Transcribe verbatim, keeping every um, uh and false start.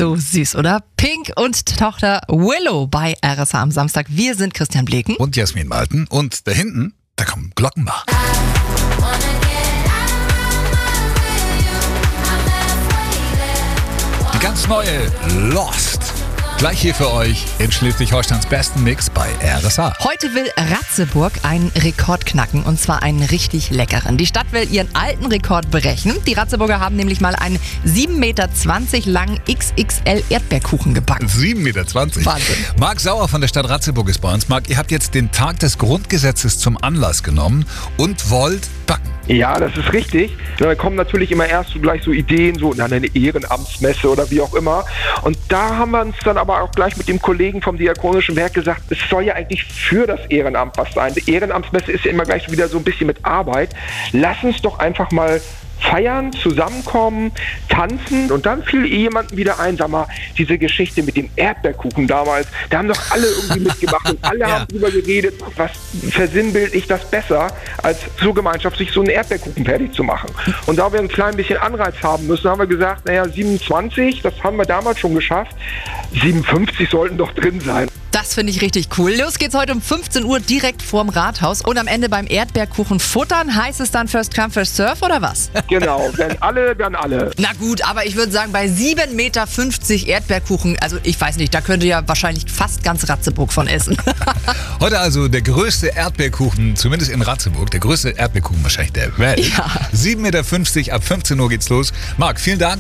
So süß, oder? Pink und Tochter Willow bei R S H am Samstag. Wir sind Christian Bleken. Und Jasmin Malten. Und da hinten, da kommt Glockenbach. Die ganz neue Lost. Gleich hier für euch in Schleswig-Holsteins besten Mix bei R S H. Heute will Ratzeburg einen Rekord knacken, und zwar einen richtig leckeren. Die Stadt will ihren alten Rekord brechen. Die Ratzeburger haben nämlich mal einen sieben Meter zwanzig langen X X L Erdbeerkuchen gebacken. sieben Meter zwanzig. Wahnsinn. Marc Sauer von der Stadt Ratzeburg ist bei uns. Marc, ihr habt jetzt den Tag des Grundgesetzes zum Anlass genommen und wollt backen. Ja, das ist richtig. Da kommen natürlich immer erst so gleich so Ideen, so na, eine Ehrenamtsmesse oder wie auch immer. Und da haben wir uns dann aber auch gleich mit dem Kollegen vom Diakonischen Werk gesagt, es soll ja eigentlich für das Ehrenamt was sein. Die Ehrenamtsmesse ist ja immer gleich wieder so ein bisschen mit Arbeit. Lass uns doch einfach mal feiern, zusammenkommen, tanzen. Und dann fiel jemandem wieder ein, sag mal, diese Geschichte mit dem Erdbeerkuchen damals, da haben doch alle irgendwie mitgemacht und alle Ja. haben drüber geredet, was versinnbildlich das besser, als so gemeinschaftlich so einen Erdbeerkuchen fertig zu machen. Und da wir ein klein bisschen Anreiz haben müssen, haben wir gesagt, naja, siebenundzwanzig, das haben wir damals schon geschafft, siebenundfünfzig sollten doch drin sein. Das finde ich richtig cool. Los geht's heute um fünfzehn Uhr direkt vorm Rathaus. Und am Ende beim Erdbeerkuchen futtern. Heißt es dann First Come, First Serve oder was? Genau, wenn alle, dann alle. Na gut, aber ich würde sagen, bei sieben Meter fünfzig Erdbeerkuchen, also ich weiß nicht, da könnte ja wahrscheinlich fast ganz Ratzeburg von essen. Heute also der größte Erdbeerkuchen, zumindest in Ratzeburg, der größte Erdbeerkuchen wahrscheinlich der Welt. Ja. sieben Meter fünfzig, ab fünfzehn Uhr geht's los. Marc, vielen Dank.